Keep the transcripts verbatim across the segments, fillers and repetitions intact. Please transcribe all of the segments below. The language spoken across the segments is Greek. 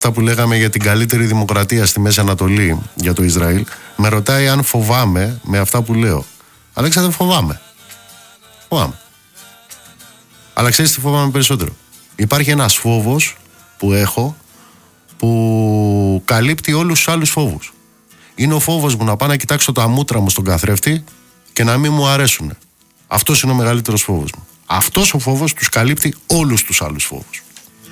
αυτά που λέγαμε για την καλύτερη δημοκρατία στη Μέση Ανατολή για το Ισραήλ, με ρωτάει αν φοβάμαι με αυτά που λέω. Αλέξανδρε, φοβάμαι. Φοβάμαι. Αλλά ξέρεις τι φοβάμαι περισσότερο? Υπάρχει ένας φόβος που έχω που καλύπτει όλους τους άλλους φόβους. Είναι ο φόβος μου να πάω να κοιτάξω τα μούτρα μου στον καθρέφτη και να μην μου αρέσουν. Αυτός είναι ο μεγαλύτερος φόβος μου. Αυτός ο φόβος τους καλύπτει όλους τους άλλους φόβους.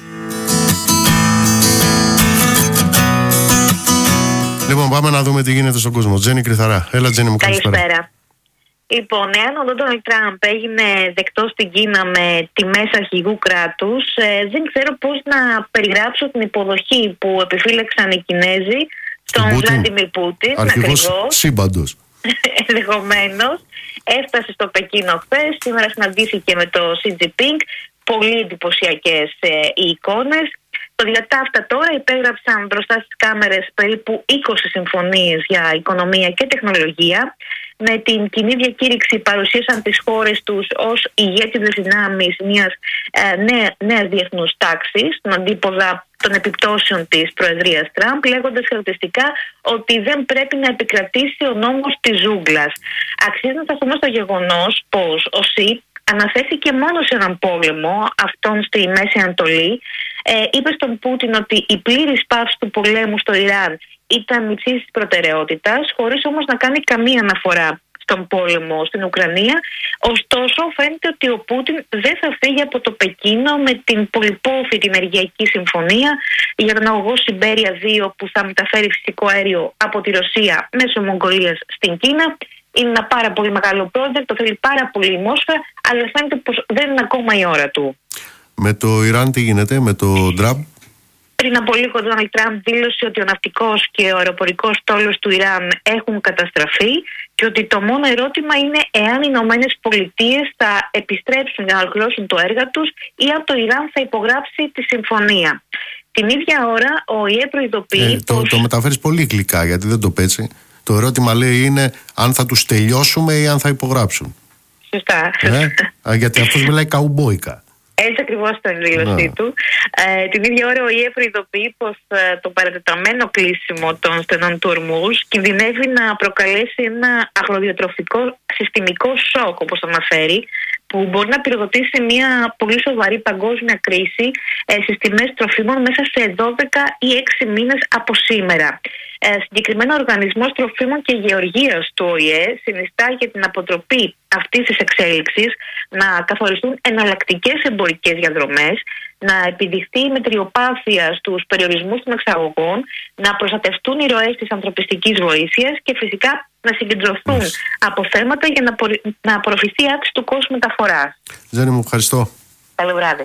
Λοιπόν, πάμε να δούμε τι γίνεται στον κόσμο. Τζέννη Κρυθαρά. Έλα, Τζέννη μου, καλησπέρα. Καλησπέρα. Λοιπόν, εάν ο Ντόναλντ Τραμπ έγινε δεκτός στην Κίνα με τιμές αρχηγού κράτους, ε, δεν ξέρω πώς να περιγράψω την υποδοχή που επιφύλαξαν οι Κινέζοι στον Βλάντιμιρ Πούτιν. Αρχηγός σύμπαντος. Ενδεχομένως. Έφτασε στο Πεκίνο χθες, σήμερα συναντήθηκε με το Σι Τζινπίνγκ. Πολύ εντυπωσιακές ε, οι εικόνες. Το διατάφτα τώρα υπέγραψαν μπροστά στις κάμερες περίπου είκοσι συμφωνίες για οικονομία και τεχνολογία. Με την κοινή διακήρυξη παρουσίασαν τις χώρες τους ως ηγέτιδες δυνάμεις μιας ε, νέα, νέας διεθνούς τάξης, στον αντίποδα των επιπτώσεων της Προεδρίας Τραμπ, λέγοντας χαρακτηριστικά ότι δεν πρέπει να επικρατήσει ο νόμος της ζούγκλας. Αξίζει να σταθούμε στο γεγονός πως ο Σι αναφέρθηκε μόνο σε έναν πόλεμο, αυτόν στη Μέση Ανατολή. Ε, είπε στον Πούτιν ότι η πλήρης πάυση του πολέμου στο Ιράν ήταν υψής της προτεραιότητας, χωρίς όμως να κάνει καμία αναφορά στον πόλεμο στην Ουκρανία. Ωστόσο, φαίνεται ότι ο Πούτιν δεν θα φύγει από το Πεκίνο με την πολυπόφητη ενεργειακή συμφωνία για τον αγωγό Σιμπέρια δύο που θα μεταφέρει φυσικό αέριο από τη Ρωσία μέσω Μογγολίας στην Κίνα. Είναι ένα πάρα πολύ μεγάλο project, το θέλει πάρα πολύ η Μόσχα, αλλά φαίνεται πως δεν είναι ακόμα η ώρα του. Με το Ιράν τι γίνεται, με το Τραμπ? Πριν από λίγο ο Ντόναλντ Τραμπ δήλωσε ότι ο ναυτικός και ο αεροπορικός στόλος του Ιράν έχουν καταστραφεί και ότι το μόνο ερώτημα είναι εάν οι Ηνωμένες Πολιτείες θα επιστρέψουν για να ολοκληρώσουν το έργο τους ή αν το Ιράν θα υπογράψει τη συμφωνία. Την ίδια ώρα ο ΙΕ προειδοποιεί ε, το, πως... το μεταφέρεις πολύ γλυκά, γιατί δεν το πέτσει. Το ερώτημα, λέει, είναι αν θα τους τελειώσουμε ή αν θα υπογράψουν. Σωστά. Ε, γιατί αυτός μιλάει καουμπόικα. Έτσι ακριβώς ήταν η δήλωσή ναι. του. Ε, την ίδια ώρα ο ΙΕ προειδοποιεί πως ε, το παρατεταμένο κλείσιμο των στενών του Ορμούζ κινδυνεύει να προκαλέσει ένα αγροδιατροφικό συστημικό σοκ, όπως αναφέρει, που μπορεί να πυροδοτήσει μια πολύ σοβαρή παγκόσμια κρίση ε, στις τιμές τροφίμων μέσα σε δώδεκα ή έξι μήνες από σήμερα. Ε, συγκεκριμένα, ο Οργανισμός Τροφίμων και Γεωργίας του ΟΗΕ συνιστά για την αποτροπή αυτής της εξέλιξης να καθοριστούν εναλλακτικές εμπορικές διαδρομές, να επιδειχθεί η μετριοπάθεια στους περιορισμούς των εξαγωγών, να προστατευτούν οι ροές της ανθρωπιστικής βοήθειας και φυσικά να συγκεντρωθούν yes. από θέματα για να, απορ... να απορροφηθεί η αύξηση του κόστου μεταφοράς. Ζένη μου, ευχαριστώ. Καλό βράδυ.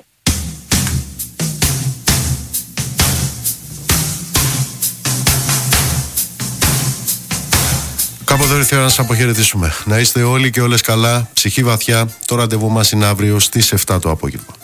Κάπου εδώ ήρθε η ώρα να σας αποχαιρετήσουμε. Να είστε όλοι και όλες καλά, ψυχή βαθιά. Το ραντεβού μας είναι αύριο στις εφτά το απόγευμα.